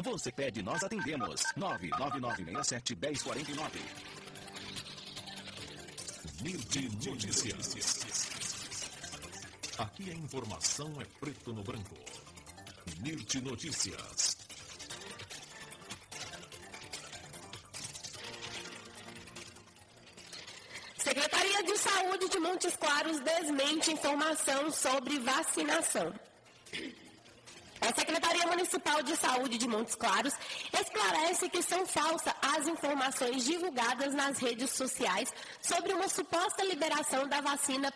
Você pede, nós atendemos. 99967-1049. Nirde Notícias. Aqui a informação é preto no branco. Nirde Notícias. Secretaria de Saúde de Montes Claros desmente informação sobre vacinação. A Secretaria Municipal de Saúde de Montes Claros esclarece que são falsas as informações divulgadas nas redes sociais sobre uma suposta liberação da vacina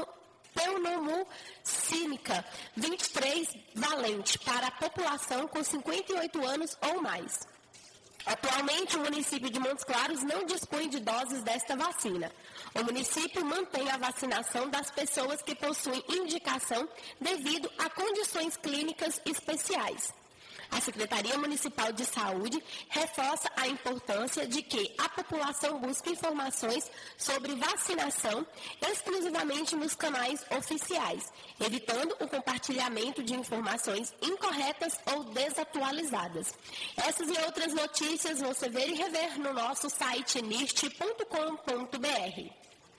pneumocínica 23 valente para a população com 58 anos ou mais. Atualmente, o município de Montes Claros não dispõe de doses desta vacina. O município mantém a vacinação das pessoas que possuem indicação devido a condições clínicas especiais. A Secretaria Municipal de Saúde reforça a importância de que a população busque informações sobre vacinação exclusivamente nos canais oficiais, evitando o compartilhamento de informações incorretas ou desatualizadas. Essas e outras notícias você ver e rever no nosso site nirte.com.br.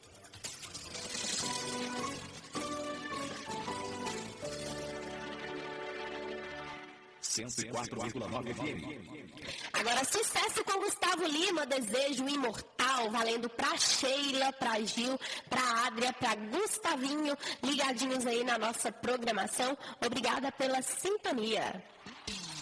104,9 FM. Agora, sucesso com Gustavo Lima, Desejo Imortal, valendo pra Sheila, pra Gil, pra Adria, pra Gustavinho, ligadinhos aí na nossa programação. Obrigada pela sintonia.